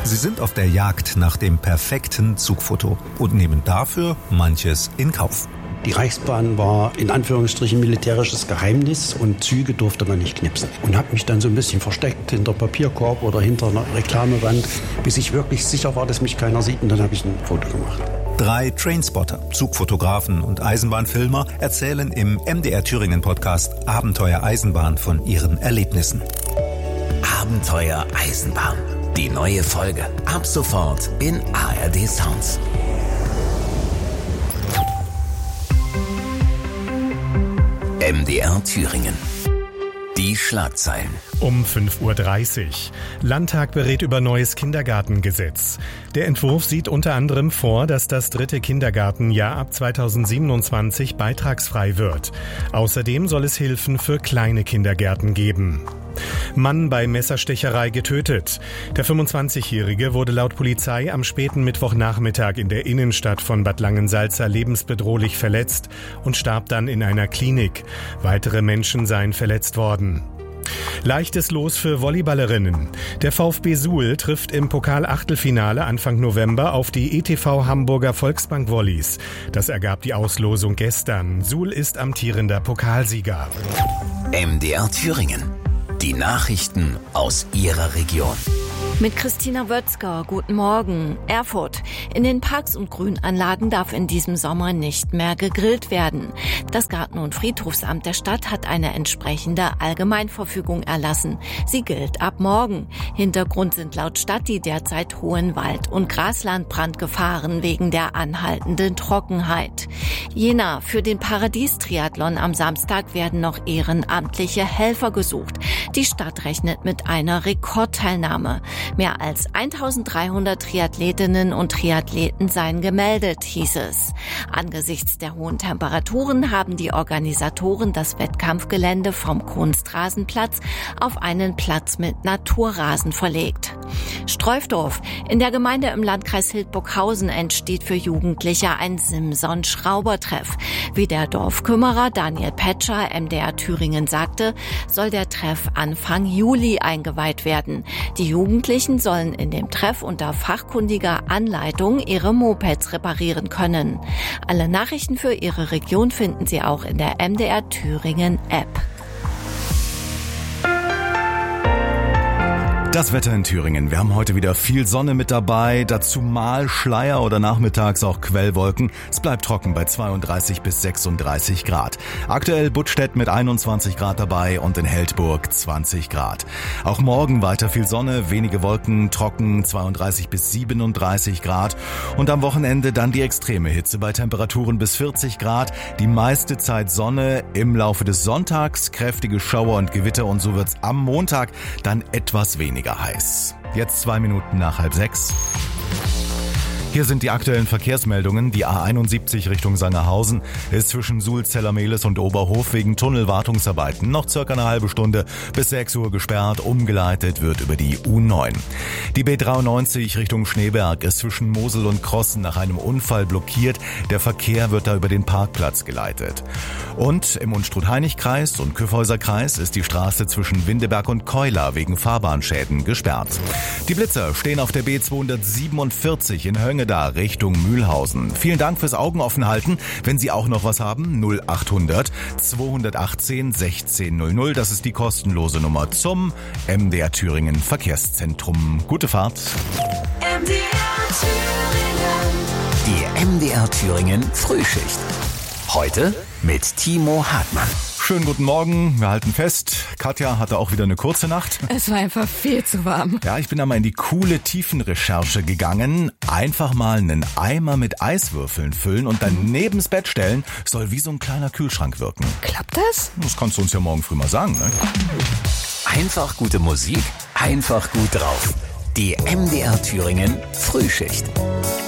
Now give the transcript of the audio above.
Sie sind auf der Jagd nach dem perfekten Zugfoto und nehmen dafür manches in Kauf. Die Reichsbahn war in Anführungsstrichen militärisches Geheimnis und Züge durfte man nicht knipsen. Und habe mich dann so ein bisschen versteckt hinter Papierkorb oder hinter einer Reklamewand, bis ich wirklich sicher war, dass mich keiner sieht, und dann habe ich ein Foto gemacht. 3 Trainspotter, Zugfotografen und Eisenbahnfilmer erzählen im MDR Thüringen Podcast Abenteuer Eisenbahn von ihren Erlebnissen. Abenteuer Eisenbahn. Die neue Folge ab sofort in ARD Sounds. MDR Thüringen. Die Schlagzeilen. Um 5:30 Uhr. Landtag berät über neues Kindergartengesetz. Der Entwurf sieht unter anderem vor, dass das 3. Kindergartenjahr ab 2027 beitragsfrei wird. Außerdem soll es Hilfen für kleine Kindergärten geben. Mann bei Messerstecherei getötet. Der 25-Jährige wurde laut Polizei am späten Mittwochnachmittag in der Innenstadt von Bad Langensalza lebensbedrohlich verletzt und starb dann in einer Klinik. Weitere Menschen seien verletzt worden. Leichtes Los für Volleyballerinnen. Der VfB Suhl trifft im Pokal-Achtelfinale Anfang November auf die ETV Hamburger Volksbank Volleys. Das ergab die Auslosung gestern. Suhl ist amtierender Pokalsieger. MDR Thüringen. Die Nachrichten aus Ihrer Region. Mit Christina Wötzger, guten Morgen. Erfurt. In den Parks und Grünanlagen darf in diesem Sommer nicht mehr gegrillt werden. Das Garten- und Friedhofsamt der Stadt hat eine entsprechende Allgemeinverfügung erlassen. Sie gilt ab morgen. Hintergrund sind laut Stadt die derzeit hohen Wald- und Graslandbrandgefahren wegen der anhaltenden Trockenheit. Jena. Für den Paradies-Triathlon am Samstag werden noch ehrenamtliche Helfer gesucht. Die Stadt rechnet mit einer Rekordteilnahme. Mehr als 1300 Triathletinnen und Triathleten seien gemeldet, hieß es. Angesichts der hohen Temperaturen haben die Organisatoren das Wettkampfgelände vom Kunstrasenplatz auf einen Platz mit Naturrasen verlegt. Streufdorf. In der Gemeinde im Landkreis Hildburghausen entsteht für Jugendliche ein Simson-Schraubertreff. Wie der Dorfkümmerer Daniel Petscher MDR Thüringen sagte, soll der Treff Anfang Juli eingeweiht werden. Die Jugendlichen sollen in dem Treff unter fachkundiger Anleitung ihre Mopeds reparieren können. Alle Nachrichten für Ihre Region finden Sie auch in der MDR Thüringen App. Das Wetter in Thüringen. Wir haben heute wieder viel Sonne mit dabei, dazu mal Schleier oder nachmittags auch Quellwolken. Es bleibt trocken bei 32 bis 36 Grad. Aktuell Buttstedt mit 21 Grad dabei und in Heldburg 20 Grad. Auch morgen weiter viel Sonne, wenige Wolken, trocken 32 bis 37 Grad. Und am Wochenende dann die extreme Hitze bei Temperaturen bis 40 Grad. Die meiste Zeit Sonne, im Laufe des Sonntags kräftige Schauer und Gewitter, und so wird's am Montag dann etwas weniger heiß. Jetzt 2 Minuten nach 5:30. Hier sind die aktuellen Verkehrsmeldungen. Die A71 Richtung Sangerhausen ist zwischen Suhl-Zellermehlis und Oberhof wegen Tunnelwartungsarbeiten noch circa eine halbe Stunde bis 6 Uhr gesperrt. Umgeleitet wird über die U9. Die B93 Richtung Schneeberg ist zwischen Mosel und Krossen nach einem Unfall blockiert. Der Verkehr wird da über den Parkplatz geleitet. Und im Unstrut-Hainich-Kreis und Kyffhäuser-Kreis ist die Straße zwischen Windeberg und Keuler wegen Fahrbahnschäden gesperrt. Die Blitzer stehen auf der B247 in Höngeda Richtung Mühlhausen. Vielen Dank fürs Augenoffenhalten. Wenn Sie auch noch was haben, 0800 218 1600. Das ist die kostenlose Nummer zum MDR Thüringen Verkehrszentrum. Gute Fahrt. MDR Thüringen. Die MDR Thüringen Frühschicht. Heute mit Timo Hartmann. Schönen guten Morgen, wir halten fest, Katja hatte auch wieder eine kurze Nacht. Es war einfach viel zu warm. Ja, ich bin da mal in die coole Tiefenrecherche gegangen. Einfach mal einen Eimer mit Eiswürfeln füllen und dann neben's Bett stellen, soll wie so ein kleiner Kühlschrank wirken. Klappt das? Das kannst du uns ja morgen früh mal sagen, ne? Einfach gute Musik, einfach gut drauf. Die MDR Thüringen Frühschicht.